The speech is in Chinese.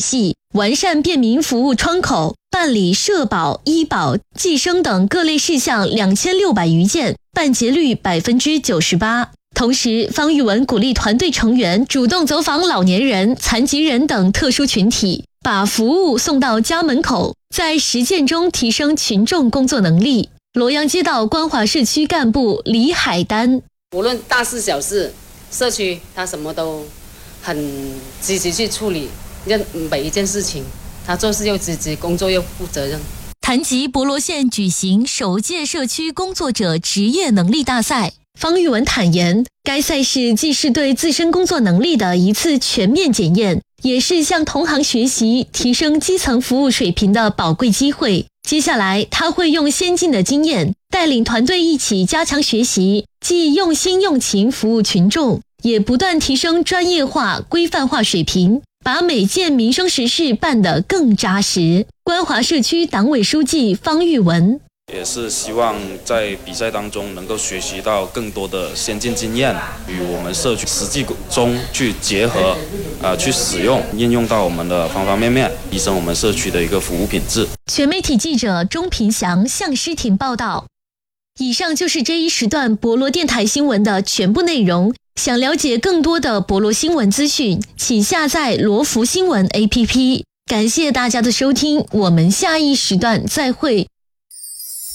系，完善便民服务窗口，办理社保、医保、计生等各类事项2600余件，办结率98%。同时，方玉文鼓励团队成员主动走访老年人、残疾人等特殊群体，把服务送到家门口，在实践中提升群众工作能力。罗阳街道关华社区干部李海丹， 无论大事小事，社区他什么都很积极去处理，每一件事情他做事又积极，工作又负责任。 谈及博罗县举行首届社区工作者职业能力大赛，方玉文坦言，该赛事既是对自身工作能力的一次全面检验，也是向同行学习、提升基层服务水平的宝贵机会。接下来，他会用先进的经验，带领团队一起加强学习，既用心用情服务群众，也不断提升专业化、规范化水平，把每件民生实事办得更扎实。关华社区党委书记方玉文， 也是希望在比赛当中能够学习到更多的先进经验，与我们社区实际中去结合，去使用应用到我们的方方面面，提升我们社区的一个服务品质。 全媒体记者钟平祥向诗婷报道。以上就是这一时段博罗电台新闻的全部内容。想了解更多的博罗新闻资讯，请下载罗福新闻 APP。感谢大家的收听，我们下一时段再会。